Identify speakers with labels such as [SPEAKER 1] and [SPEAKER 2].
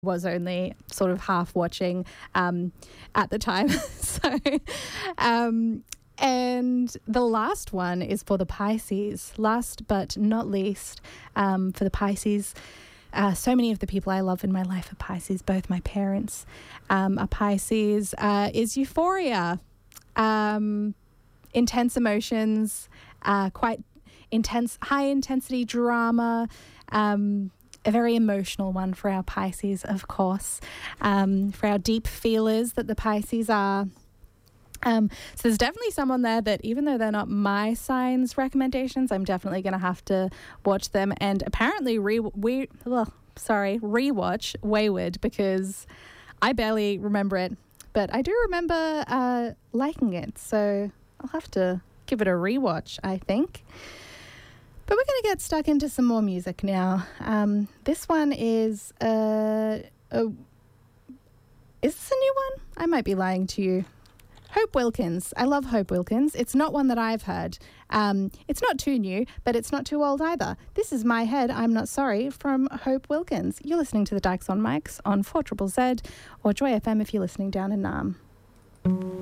[SPEAKER 1] was only sort of half watching at the time. So, and the last one is for the Pisces. Last but not least, for the Pisces, so many of the people I love in my life are Pisces. Both my parents are Pisces. Is euphoria, intense emotions, quite intense, high intensity drama, a very emotional one for our Pisces, of course, for our deep feelers that the Pisces are. So there's definitely someone there that, even though they're not my sign's recommendations, I'm definitely going to have to watch them, and apparently rewatch Wayward, because I barely remember it, but I do remember liking it, so I'll have to give it a rewatch, I think. But we're going to get stuck into some more music now. This one is this a new one? I might be lying to you. Hope Wilkins. I love Hope Wilkins. It's not one that I've heard. It's not too new, but it's not too old either. This is My Head, I'm Not Sorry from Hope Wilkins. You're listening to the Dykes on Mics on 4ZZZ or Joy FM if you're listening down in Naarm.